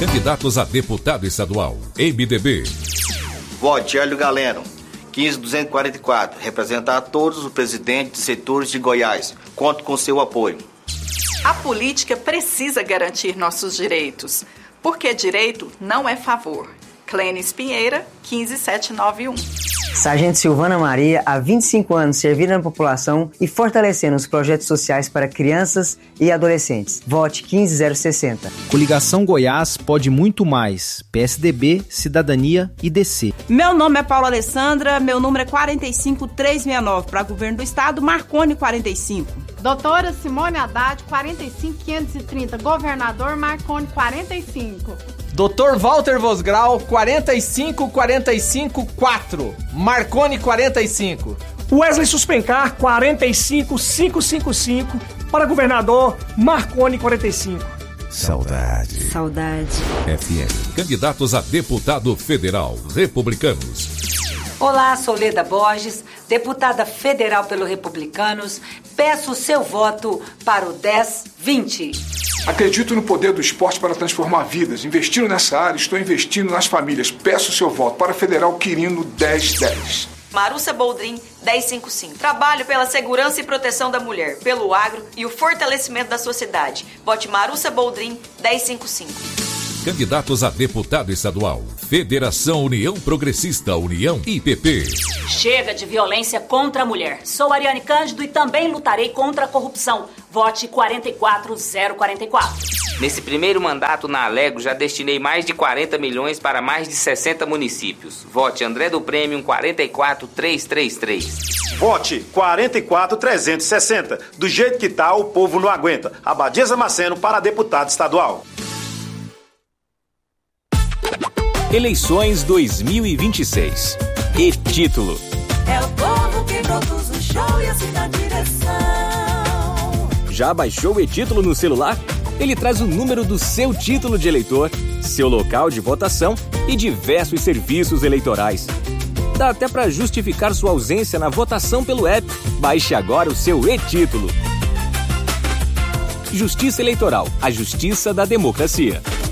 Candidatos a deputado estadual. MDB. Vote Hélio Galeno, 15244. Representar todos os presidentes de setores de Goiás. Conto com seu apoio. A política precisa garantir nossos direitos, porque direito não é favor. Clênis Pinheira, 15791. Sargento Silvana Maria, há 25 anos servindo a população e fortalecendo os projetos sociais para crianças e adolescentes. Vote 15060. Coligação Goiás pode muito mais. PSDB, Cidadania e DC. Meu nome é Paula Alessandra, meu número é 45369. Para governo do estado, Marconi 45. Doutora Simone Haddad, 45530. Governador Marconi 45. Dr. Walter Vosgrau, 45454. Marconi 45. Wesley Suspencar, 45555. Para governador, Marconi 45. Saudade. FM. Candidatos a deputado federal. Republicanos. Olá, sou Leda Borges, deputada federal pelo Republicanos. Peço o seu voto para o 1020. Acredito no poder do esporte para transformar vidas. Investindo nessa área, estou investindo nas famílias. Peço o seu voto para Federal Quirino 1010. Marussa Boldrin, 1055. Trabalho pela segurança e proteção da mulher, pelo agro e o fortalecimento da sociedade. Vote Marussa Boldrin, 1055. Candidatos a deputado estadual. Federação União Progressista, União IPP. Chega de violência contra a mulher. Sou Ariane Cândido e também lutarei contra a corrupção. Vote 44044. Nesse primeiro mandato na Alego, já destinei mais de 40 milhões para mais de 60 municípios. Vote André do Prêmio 44333. Vote 44360. Do jeito que tá, o povo não aguenta. Abadias Maceno para deputado estadual. Eleições 2026. E-título. É o povo que produz o show e assim na direção. Já baixou o e-título no celular? Ele traz o número do seu título de eleitor, seu local de votação e diversos serviços eleitorais. Dá até para justificar sua ausência na votação pelo app. Baixe agora o seu e-título. Justiça Eleitoral, a justiça da democracia.